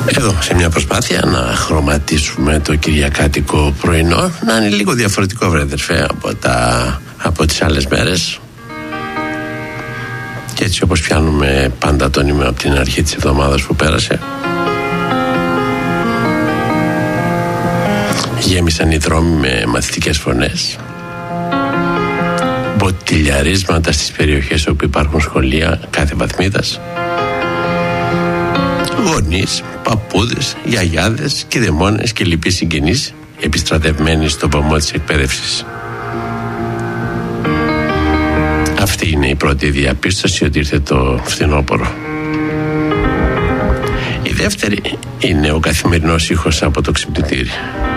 Εδώ σε μια προσπάθεια να χρωματίσουμε το κυριακάτικο πρωινό, να είναι λίγο διαφορετικό, βρε αδερφέ, από τις άλλες μέρες. Και έτσι όπως πιάνουμε πάντα το νήμα από την αρχή της εβδομάδας που πέρασε, γέμισαν οι δρόμοι με μαθητικές φωνές, μποτιλιαρίσματα στις περιοχές όπου υπάρχουν σχολεία κάθε βαθμίδας, γονείς, παππούδες, γιαγιάδες, κηδεμόνες και λοιποί συγγενείς επιστρατευμένοι στον βωμό της εκπαίδευσης. Αυτή είναι η πρώτη διαπίστωση, ότι ήρθε το φθινόπωρο. Η δεύτερη είναι ο καθημερινός ήχος από το ξυπνητήρι.